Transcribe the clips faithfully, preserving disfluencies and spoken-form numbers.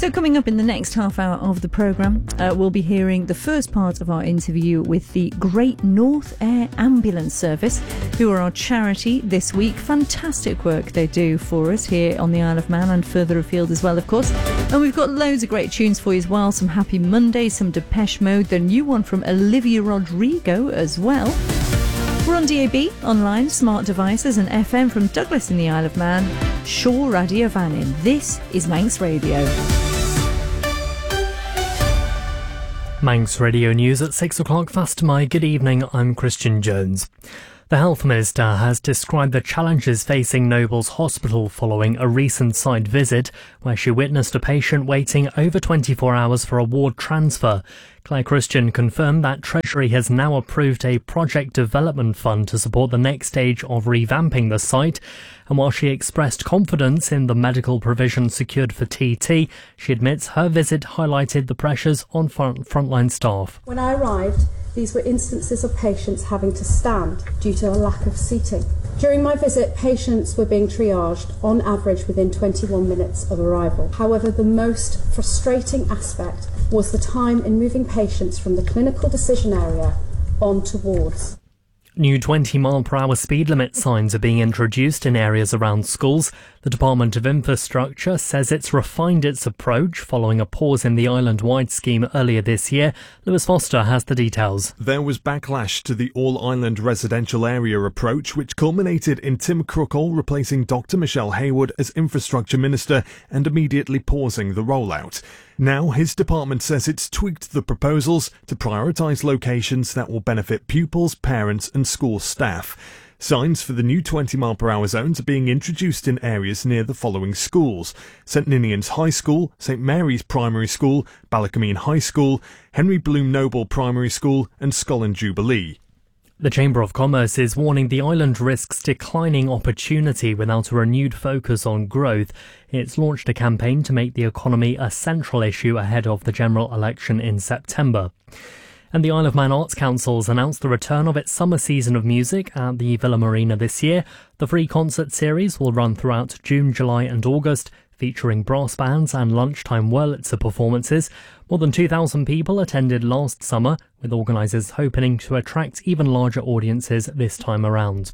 So coming up in the next half hour of the programme, uh, we'll be hearing the first part of our interview with the Great North Air Ambulance Service, who are our charity this week. Fantastic work they do for us here on the Isle of Man and further afield as well, of course. And we've got loads of great tunes for you as well. Some Happy Mondays, some Depeche Mode, the new one from Olivia Rodrigo as well. We're on D A B, online, smart devices and F M from Douglas in the Isle of Man. Shaw Radio Vannin. This is Manx Radio. Manx Radio News at six o'clock. Fast to my good evening, I'm Christian Jones. The Health Minister has described the challenges facing Nobles Hospital following a recent site visit where she witnessed a patient waiting over twenty-four hours for a ward transfer. Claire Christian confirmed that Treasury has now approved a project development fund to support the next stage of revamping the site. And while she expressed confidence in the medical provision secured for T T, she admits her visit highlighted the pressures on front, frontline staff. When I arrived, these were instances of patients having to stand due to a lack of seating. During my visit, patients were being triaged on average within twenty-one minutes of arrival. However, the most frustrating aspect was the time in moving patients from the clinical decision area onto wards. New twenty mile per hour speed limit signs are being introduced in areas around schools. The Department of Infrastructure says it's refined its approach following a pause in the island-wide scheme earlier this year. Lewis Foster has the details. There was backlash to the all-island residential area approach, which culminated in Tim Crookall replacing Doctor Michelle Haywood as Infrastructure Minister and immediately pausing the rollout. Now, his department says it's tweaked the proposals to prioritise locations that will benefit pupils, parents and school staff. Signs for the new twenty mile per hour zones are being introduced in areas near the following schools: St Ninian's High School, St Mary's Primary School, Ballacameen High School, Henry Bloom Noble Primary School and Scollin Jubilee. The Chamber of Commerce is warning the island risks declining opportunity without a renewed focus on growth. It's launched a campaign to make the economy a central issue ahead of the general election in September. And the Isle of Man Arts Council's announced the return of its summer season of music at the Villa Marina this year. The free concert series will run throughout June, July and August, featuring brass bands and lunchtime Wurlitzer performances. More than two thousand people attended last summer, with organisers hoping to attract even larger audiences this time around.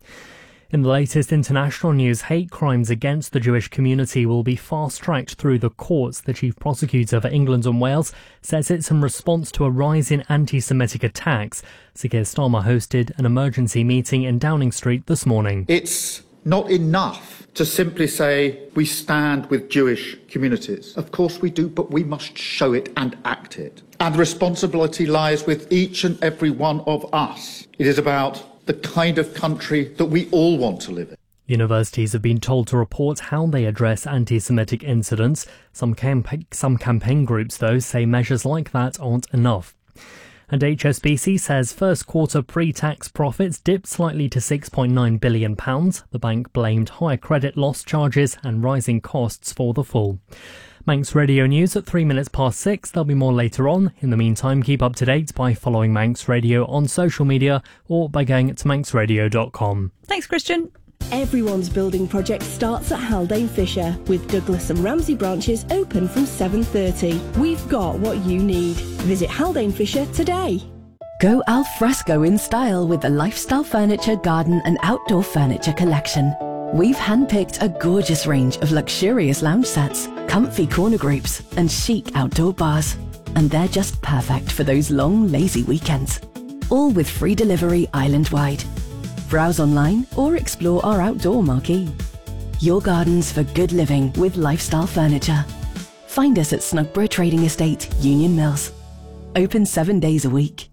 In the latest international news, hate crimes against the Jewish community will be fast-tracked through the courts. The Chief Prosecutor for England and Wales says it's in response to a rise in anti-Semitic attacks. Sir Keir Starmer hosted an emergency meeting in Downing Street this morning. It's not enough to simply say we stand with Jewish communities. Of course we do, but we must show it and act it. And the responsibility lies with each and every one of us. It is about the kind of country that we all want to live in. Universities have been told to report how they address anti-Semitic incidents. Some, camp- some campaign groups, though, say measures like that aren't enough. And H S B C says first quarter pre-tax profits dipped slightly to six point nine billion pounds. The bank blamed higher credit loss charges and rising costs for the fall. Manx Radio News at three minutes past six. There'll be more later on. In the meantime, keep up to date by following Manx Radio on social media or by going to manx radio dot com. Thanks, Christian. Everyone's building project starts at Haldane Fisher, with Douglas and Ramsey branches open from seven thirty. We've got what you need. Visit Haldane Fisher today. Go al fresco in style with the Lifestyle Furniture Garden and Outdoor Furniture collection. We've handpicked a gorgeous range of luxurious lounge sets, comfy corner groups and chic outdoor bars. And they're just perfect for those long, lazy weekends. All with free delivery island-wide. Browse online or explore our outdoor marquee. Your gardens for good living with Lifestyle Furniture. Find us at Snugborough Trading Estate, Union Mills. Open seven days a week.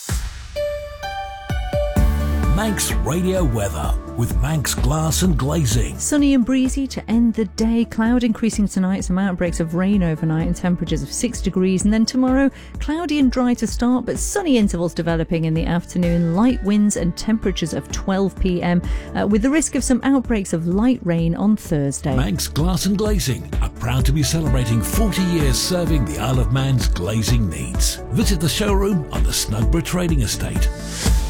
Manx Radio Weather with Manx Glass and Glazing. Sunny and breezy to end the day. Cloud increasing tonight, some outbreaks of rain overnight and temperatures of six degrees. And then tomorrow, cloudy and dry to start, but sunny intervals developing in the afternoon. Light winds and temperatures of twelve p.m. Uh, with the risk of some outbreaks of light rain on Thursday. Manx Glass and Glazing are proud to be celebrating forty years serving the Isle of Man's glazing needs. Visit the showroom on the Snugborough Trading Estate.